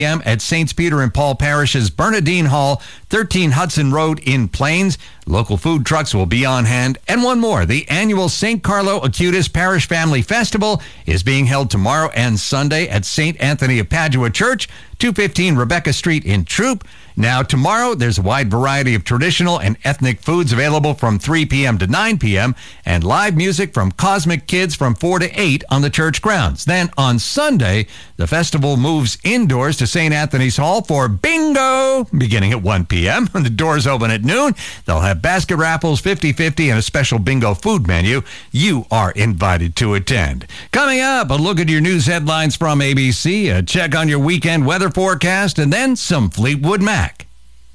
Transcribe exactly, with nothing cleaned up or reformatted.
p.m. at Saints Peter and Paul Parish's Bernadine Hall, thirteen Hudson Road in Plains. Local food trucks will be on hand. And one more, the annual Saint Carlo Acutis Parish Family Festival is being held tomorrow and Sunday at Saint Anthony of Padua Church, two fifteen Rebecca Street in Troop. Now, tomorrow, there's a wide variety of traditional and ethnic foods available from three p.m. to nine p.m. and live music from Cosmic Kids from four to eight on the church grounds. Then on Sunday, the festival moves indoors to Saint Anthony's Hall for bingo, beginning at one p.m. The doors open at noon. They'll have basket raffles, fifty-fifty, and a special bingo food menu. You are invited to attend. Coming up, a look at your news headlines from A B C, a check on your weekend weather forecast, and then some Fleetwood Mac.